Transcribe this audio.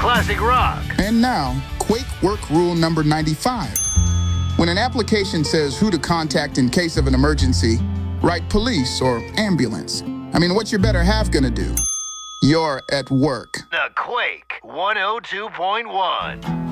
classic rock. And now, Quake work rule number 95. When an application says who to contact in case of an emergency, write police or ambulance. I mean, what's your better half gonna do? You're at work. The Quake 102.1.